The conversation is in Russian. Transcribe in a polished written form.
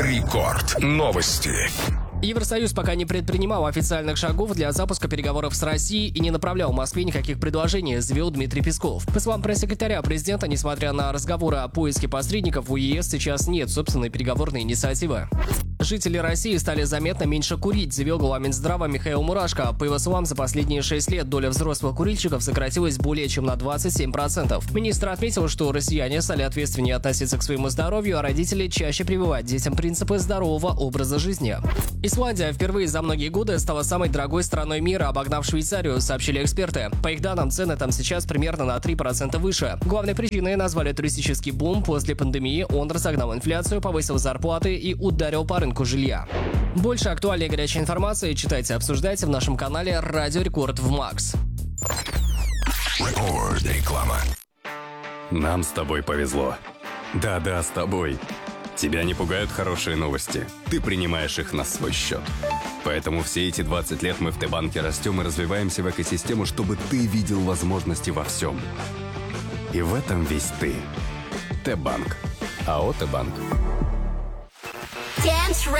Рекорд. Новости. Евросоюз пока не предпринимал официальных шагов для запуска переговоров с Россией и не направлял Москве никаких предложений, заявил Дмитрий Песков. По словам пресс-секретаря президента, несмотря на разговоры о поиске посредников, у ЕС сейчас нет собственной переговорной инициативы. Жители России стали заметно меньше курить, заявил глава Минздрава Михаил Мурашко. По его словам, за последние 6 лет доля взрослых курильщиков сократилась более чем на 27%. Министр отметил, что россияне стали ответственнее относиться к своему здоровью, а родители чаще прививать детям принципы здорового образа жизни. Исландия впервые за многие годы стала самой дорогой страной мира, обогнав Швейцарию, сообщили эксперты. По их данным, цены там сейчас примерно на 3% выше. Главной причиной назвали туристический бум. После пандемии он разогнал инфляцию, повысил зарплаты и ударил по рынку жилья. Больше актуальной и горячей информации читайте и обсуждайте в нашем канале «Радио Рекорд» в Макс. Реклама. Нам с тобой повезло. Да-да, с тобой. Тебя не пугают хорошие новости. Ты принимаешь их на свой счет. Поэтому все эти 20 лет мы в Т-банке растем и развиваемся в экосистему, чтобы ты видел возможности во всем. И в этом весь ты. Т-банк. АО «Т-банк».